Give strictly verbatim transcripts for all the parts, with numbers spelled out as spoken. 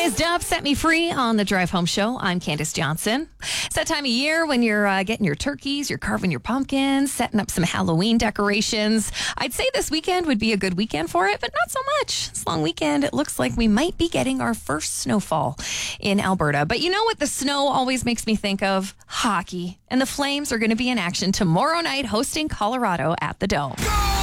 Sized Up, Set Me Free on the Drive Home Show. I'm Candace Johnson. It's that time of year when you're uh, getting your turkeys, you're carving your pumpkins, setting up some Halloween decorations. I'd say this weekend would be a good weekend for it, but not so much. This long weekend, it looks like we might be getting our first snowfall in Alberta. But you know what the snow always makes me think of? Hockey. And the Flames are going to be in action tomorrow night hosting Colorado at the Dome.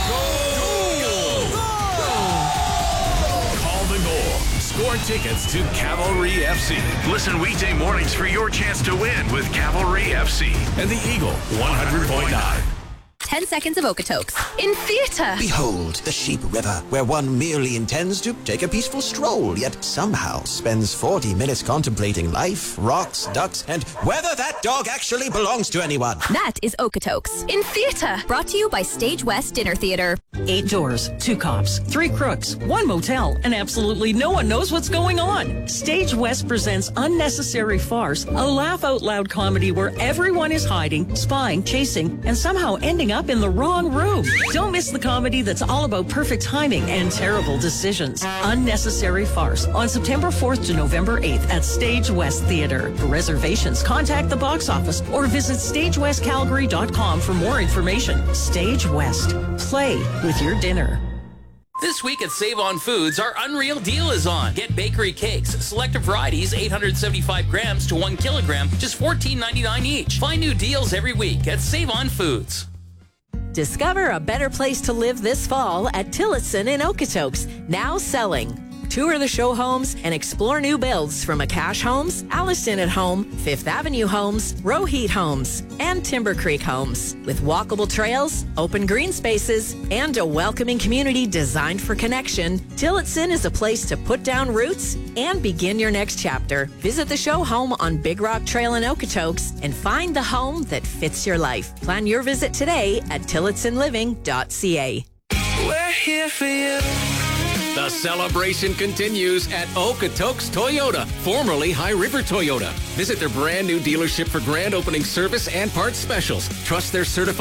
Score tickets to Cavalry F C. Listen weekday mornings for your chance to win with Cavalry F C and the Eagle one hundred point nine. ten seconds of Okotoks in theatre. Behold the Sheep River, where one merely intends to take a peaceful stroll, yet somehow spends forty minutes contemplating life, rocks, ducks, and whether that dog actually belongs to anyone. That is Okotoks in theatre. Brought to you by Stage West Dinner Theatre. Eight doors, two cops, three crooks, one motel, and absolutely no one knows what's going on. Stage West presents Unnecessary Farce, a laugh-out-loud comedy where everyone is hiding, spying, chasing, and somehow ending up in the wrong room. Don't miss the comedy that's all about perfect timing and terrible decisions. Unnecessary Farce on September fourth to November eighth at Stage West Theatre. For reservations, contact the box office or visit stage west calgary dot com for more information. Stage West. Play with your dinner. This week at Save On Foods, our Unreal Deal is on. Get bakery cakes, selected varieties, eight hundred seventy-five grams to one kilogram, just fourteen ninety-nine each. Find new deals every week at Save On Foods. Discover a better place to live this fall at Tillotson in Okotoks, now selling. Tour the show homes and explore new builds from Akash Homes, Allison at Home, Fifth Avenue Homes, Roheat Homes, and Timber Creek Homes. With walkable trails, open green spaces, and a welcoming community designed for connection, Tillotson is a place to put down roots and begin your next chapter. Visit the show home on Big Rock Trail in Okotoks and find the home that fits your life. Plan your visit today at tillotson living dot c a. We're here for you. The celebration continues at Okotoks Toyota, formerly High River Toyota. Visit their brand new dealership for grand opening service and parts specials. Trust their certified